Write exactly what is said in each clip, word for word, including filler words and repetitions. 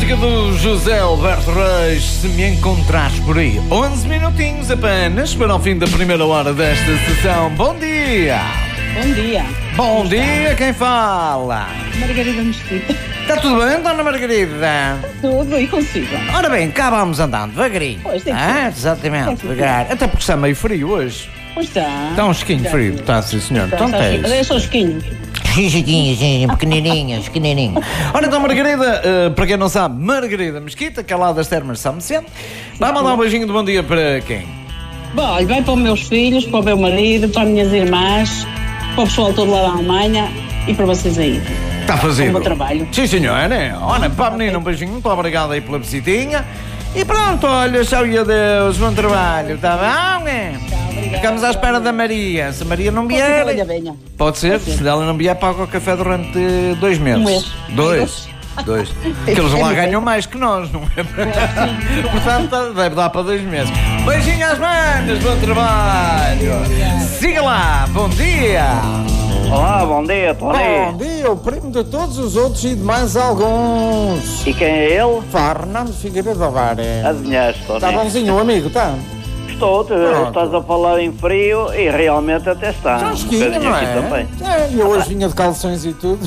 música do José Alberto Reis, Se Me Encontrares Por Aí. onze minutinhos apenas para o fim da primeira hora desta sessão. Bom dia! Bom dia. Bom dia, quem fala? Margarida Mesquita. Está tudo bem, dona Margarida? Tudo e consigo. Ora bem, cá vamos andando, devagarinho. Pois, tem que Ah, ser. exatamente, Tem que ser. devagar. Até porque está meio frio hoje. Pois está. Está um chiquinho frio, está sim senhor. Está, Então está tens. chique. É só chiquinhos. Chiquinhos, pequenininhos, pequenininhos. Ora então, Margarida, uh, para quem não sabe, Margarida Mesquita, que é lá das Termas de São Vicente, vai mandar um beijinho de bom dia para quem? Bom, olha, vai para os meus filhos, para o meu marido, para as minhas irmãs, para o pessoal todo lá da Alemanha e para vocês aí. Está fazido. Um bom trabalho. Sim, senhor, né? Olha, para a menina um beijinho, muito obrigado aí pela visitinha. E pronto, olha, tchau e adeus, bom trabalho, está bem? É? Ficamos à espera da Maria. Se a Maria não vier, Venha, venha. pode ser, se ela não vier, paga o café durante dois meses. Um mês. Dois. Dois. Porque eles lá ganham mais que nós, não é? Portanto, deve dar para dois meses. Beijinho às manas, bom trabalho. Siga lá, bom dia. Olá, bom dia, Tony. Bom dia, o primo de todos os outros e de mais alguns. E quem é ele? Fernando Figueiredo Alvares. Adivinhaste, Tony? Está bonzinho, amigo, está? Estou, tu Pronto. estás a falar em frio e realmente até está. Já Um esquina, bocadinho não aqui é? também. É, e eu hoje vinha de calções e tudo.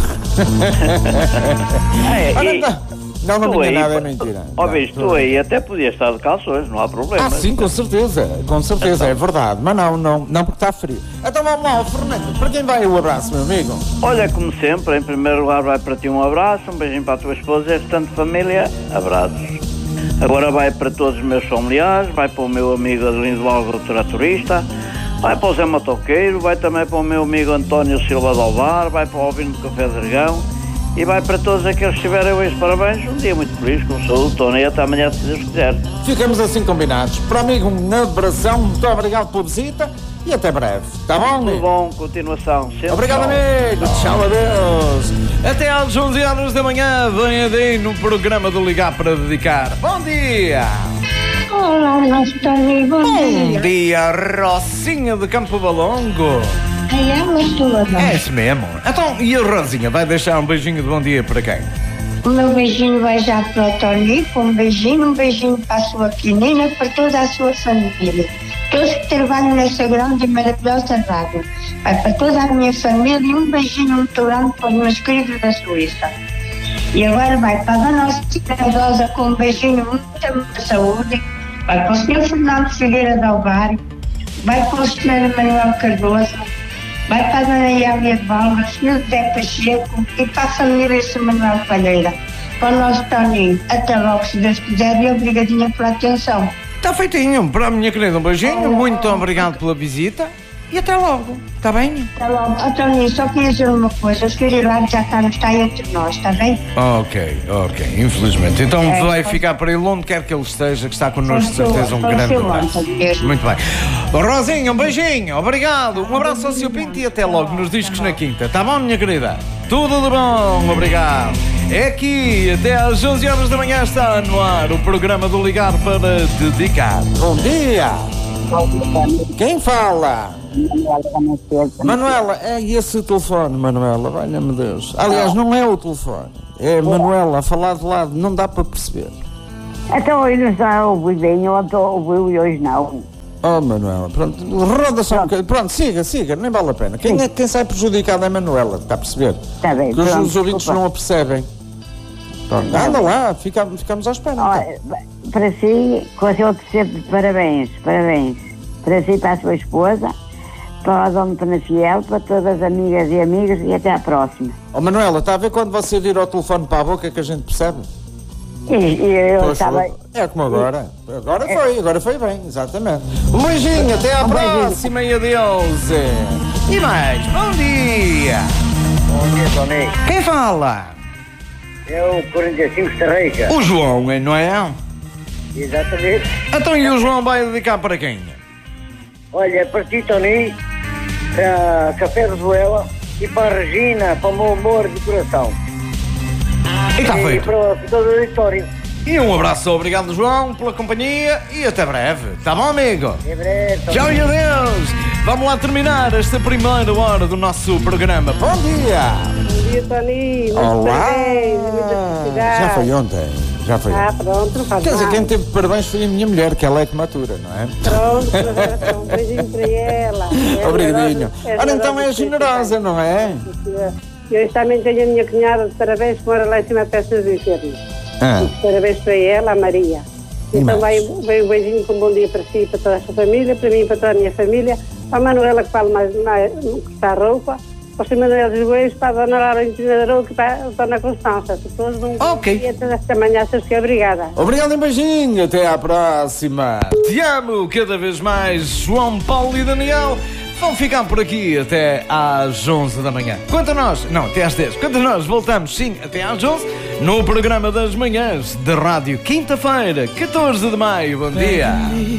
É, Olha, e não, não, não tu vinha aí, nada, é pá, mentira. Ó, Tá, bicho, tô- tu aí até podias estar de calções, não há problema. Ah, sim, com certeza, com certeza, é verdade. Mas não, não, não porque está frio. Então vamos lá, ó, Fernando, para quem vai o abraço, meu amigo? Olha, como sempre, em primeiro lugar vai para ti um abraço, um beijinho para a tua esposa, e restante família, abraços. Agora vai para todos os meus familiares, vai para o meu amigo Adelino Álvaro Tratorista, vai para o Zé Matoqueiro, vai também para o meu amigo António Silva de Alvar, vai para o Albino do Café de Dragão e vai para todos aqueles que estiverem hoje parabéns. Um dia muito feliz, com saúde, Tony, e até amanhã, se Deus quiser. Ficamos assim combinados. Para amigo, um abração, muito obrigado pela visita e até breve. Tá bom, Tudo amigo? bom, continuação. Sempre Obrigado, bom. amigo. Tchau, adeus. Até às onze horas da manhã, venha daí no programa do Ligar para Dedicar. Bom dia! Olá, nosso Tony, bom Bom dia. dia, Rocinha de Campo Balongo. Ai, é uma sua, É isso mesmo. Então, e a Rosinha vai deixar um beijinho de bom dia para quem? O meu beijinho vai já para o Tony, um beijinho, um beijinho para a sua pequenina, para toda a sua família. Todos que trabalham nessa grande e maravilhosa rádio. Vai para toda a minha família e um beijinho muito grande para os meus queridos da Suíça. E agora vai para a nossa Rosa com um beijinho, muita, muita saúde. Vai para o senhor Fernando Figueira de Alvar, vai para o senhor Manuel Cardoso, vai para a dona Yália de Balma, o senhor Zé Pacheco e para a família São Manuel Palheira. Para o nosso Toninho, até logo, se Deus quiser, e obrigadinha pela atenção. Está feitinho. Para a minha querida, um beijinho. Muito obrigado pela visita e até logo. Está bem? Até logo. Oh, Toninho, só queria dizer uma coisa, o senhor Hilário já está, está entre nós, está bem? Ok, ok. Infelizmente. Então É, vai pode- ficar para ele onde quer que ele esteja, que está connosco, de Pode ser, certeza. Um pode grande ser lá, abraço. pode mesmo. Muito bem. Rosinha, um beijinho. Obrigado. Um abraço ao seu Pinto e até logo nos discos na quinta. Está bom, minha querida? Tudo de bom. Obrigado. É aqui, até às onze horas da manhã está no ar o programa do Ligar para Dedicar. Bom dia. Quem fala? Manuela, é esse o telefone, Manuela, valha-me Deus. Aliás, não é o telefone, é a Manuela a falar de lado, não dá para perceber. Então hoje não está a ouvir bem, ontem ouviu e hoje não. Oh, Manuela, pronto, roda só um bocadinho. Pronto, siga, siga, nem vale a pena. Quem, é, quem sai prejudicado é a Manuela, está a perceber? Está bem, Porque os, pronto, os ouvintes desculpa. não a percebem. Pronto, Tá anda bem. lá, fica, ficamos à espera. Então. Olha, para si, com o seu sempre parabéns, parabéns. Para si e para a sua esposa, para a Dona Penafiel, para todas as amigas e amigos e até à próxima. Oh, Manuela, está a ver quando você vira o telefone para a boca que a gente percebe? E, e eu Pois, estava... É como agora. Agora foi, agora foi bem, exatamente. Um beijinho, até à Um beijinho. próxima e adeus. E mais, bom dia. Bom dia, Tony. Quem fala? É o quarenta e cinco Estarreja. O João, não é? Exatamente. Então e o João vai dedicar para quem? Olha, para ti, Tony, para Café de Zoela e para a Regina, para o meu amor de coração. E está E feito. para todo o auditório. E um abraço, obrigado João pela companhia e até breve. Tá bom, amigo? Em breve, Tony. Tchau e adeus. Vamos lá terminar esta primeira hora do nosso programa. Bom dia. Bom dia, Tony. Muitos Olá. parabéns, muita felicidade. Já foi ontem. Já foi. Ah, pronto, não faz Quer dizer, nada. quem teve parabéns foi a minha mulher, que ela é que matura, não é? Pronto, um beijinho para ela. É Obrigadinho. generosa, Ora, então é generosa, generosa, não é? Eu hoje também tenho a minha cunhada de parabéns, que mora lá em cima de Peças do Inferno. Ah, Parabéns para ela, a Maria. E E mais? também vem um beijinho com um bom dia para si e para toda a sua família, para mim e para toda a minha família, para a Manuela, que fala mais, mais que está roupa, para o Sr. Manuel dos Goiás, para a Dona Laura da Roupa e para a Dona Constança. Para todos um Ok. dia, até esta manhã, se que obrigada. obrigado e um beijinho. Até à próxima. Te amo cada vez mais, João Paulo e Daniel. Vão ficar por aqui até às onze da manhã. Quanto a nós, não, até às dez. Quanto a nós, voltamos sim até às onze no programa das manhãs da rádio, quinta-feira, catorze de maio. Bom dia.